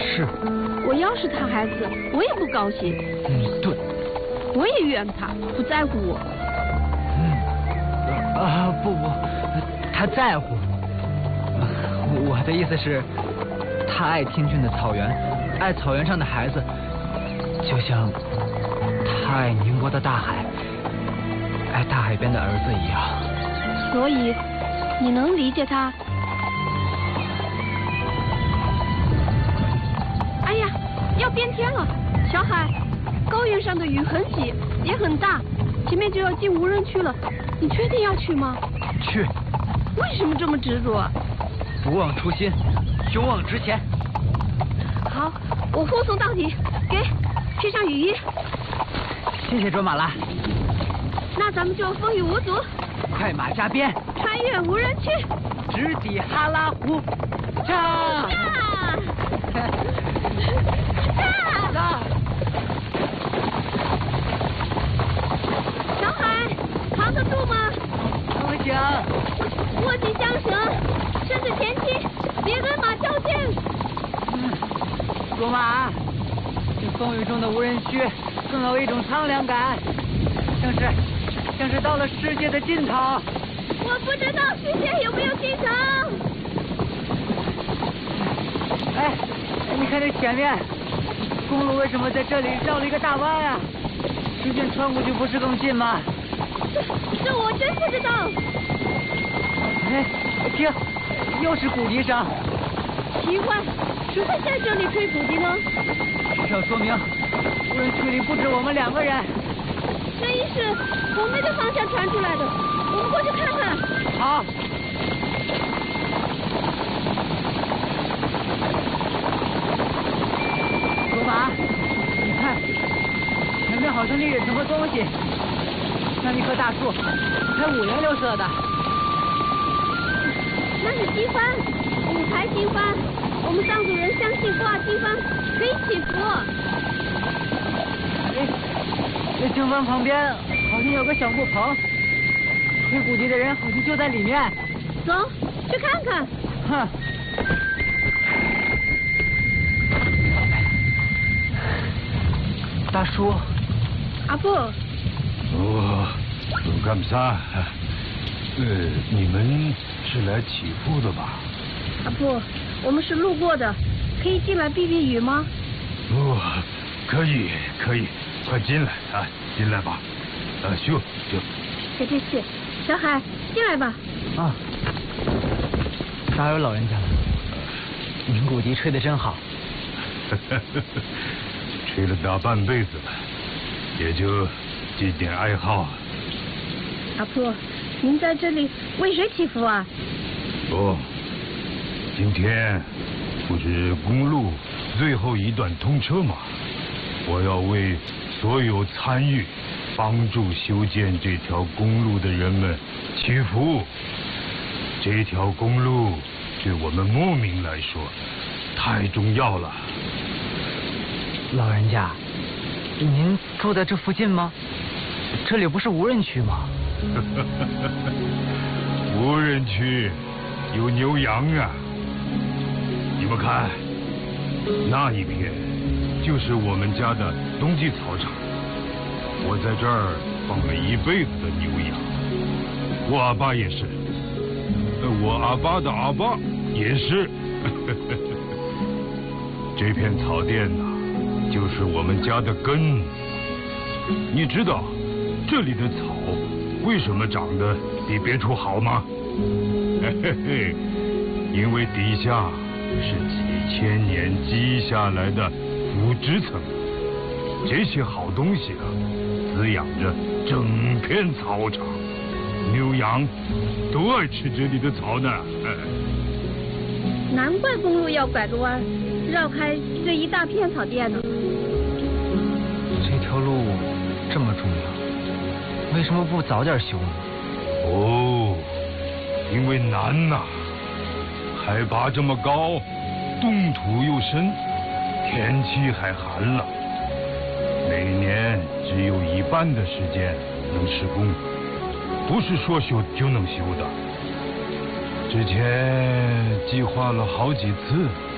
是。 我要是他孩子，我也不高兴。 对。 我也怨他，不在乎我。 不，他在乎。我的意思是，他爱天峻的草原，爱草原上的孩子，就像他爱宁波的大海，爱大海边的儿子一样。 所以，你能理解他？哎呀，要变天了，小海，高原上的雨很急，也很大，前面就要进无人区了，你确定要去吗？ 去。 为什么这么执着？ 不忘初心，勇往直前。 好，我护送到底，披上雨衣。 谢谢卓玛拉。 那咱们就风雨无阻， 快马加鞭， 穿越无人区， 直抵哈拉湖。炸！ 小海，扛得住吗？ 不行。 握紧缰绳，顺着前进，别跟马较劲。 卓玛，这风雨中的无人区更有一种苍凉感，像是到了世界的尽头。 我不知道世界有没有尽头。 哎，你看这前面，公路为什么在这里绕了一个大弯啊？直线穿过去不是更近吗？ 这我真不知道。 哎，听，又是鼓笛声。 奇怪，谁会在这里吹鼓笛呢？ 这说明无人区里不止我们2个人。 声音是从那个方向传出来的，我们过去看看。 好。卓玛，你看，前面好像立着什么东西，像一棵大树，还五颜六色的。 那是经幡，5台经幡。我们藏族人相信挂经幡可以祈福。 这经幡旁边好像有个小木棚，吹鼓笛的人好像就在里面。 走，去看看。 哼。大叔。 阿婆。 哦，干啥？你们是来祈福的吧？ 阿婆，我们是路过的，可以进来避避雨吗？ 哦，可以，快进来啊，进来吧。咻。 谢，小海，进来吧。 啊，打扰老人家了。您鼓笛吹得真好。 吹了大半辈子了，也就这点爱好。 阿婆，您在这里为谁祈福啊？ 哦，今天不是公路最后一段通车吗？我要为所有参与帮助修建这条公路的人们祈福。这条公路对我们牧民来说太重要了。 老人家，您住在这附近吗？这里不是无人区吗？ 无人区有牛羊啊！你们看，那一片就是我们家的冬季草场。我在这儿放了一辈子的牛羊，我阿爸也是，我阿爸的阿爸也是。这片草甸呐，就是我们家的根。你知道这里的草为什么长得比别处好吗？因为底下是几千年积下来的腐殖层，这些好东西啊，滋养着整片草场，牛羊都爱吃这里的草呢。 难怪公路要拐个弯，绕开这一大片草甸呢。 这条路这么重要，为什么不早点修呢？ 哦，因为难呐，海拔这么高，冻土又深，天气还寒冷，每年只有一半的时间能施工，不是说修就能修的。之前计划了好几次，